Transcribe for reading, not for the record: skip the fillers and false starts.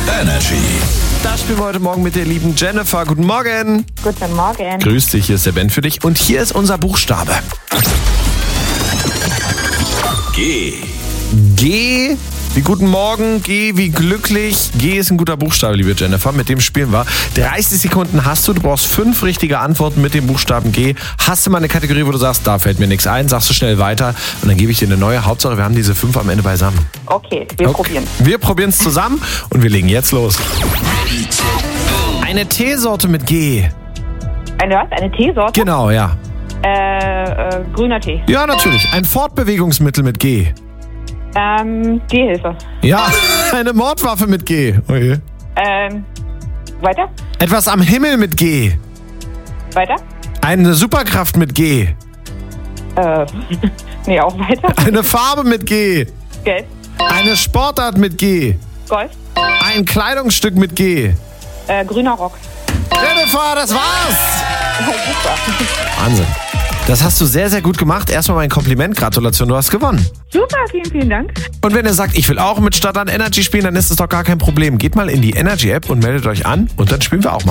Energy. Da spielen wir heute Morgen mit der lieben Jennifer. Guten Morgen. Guten Morgen. Grüß dich, hier ist der Ben für dich. Und hier ist unser Buchstabe. G. G wie guten Morgen, G wie glücklich. G ist ein guter Buchstabe, liebe Jennifer. Mit dem spielen wir. 30 Sekunden hast du. Du brauchst 5 richtige Antworten mit dem Buchstaben G. Hast du mal eine Kategorie, wo du sagst, da fällt mir nichts ein, sagst du schnell weiter und dann gebe ich dir eine neue. Hauptsache, wir haben diese 5 am Ende beisammen. Okay, wir probieren. Wir probieren es zusammen und wir legen jetzt los. Eine Teesorte mit G. Eine was? Eine Teesorte? Genau, ja. Grüner Tee. Ja, natürlich. Ein Fortbewegungsmittel mit G. Gehhilfe. Ja, eine Mordwaffe mit G. Oje. Weiter? Etwas am Himmel mit G. Weiter? Eine Superkraft mit G. Nee, auch weiter. Eine Farbe mit G. Gelb. Eine Sportart mit G. Golf. Ein Kleidungsstück mit G. Grüner Rock. Jennifer, das war's! Super. Wahnsinn. Das hast du sehr, sehr gut gemacht. Erstmal mein Kompliment. Gratulation, du hast gewonnen. Super, vielen, vielen Dank. Und wenn ihr sagt, ich will auch mit Stadtland Energy spielen, dann ist es doch gar kein Problem. Geht mal in die Energy-App und meldet euch an und dann spielen wir auch mal.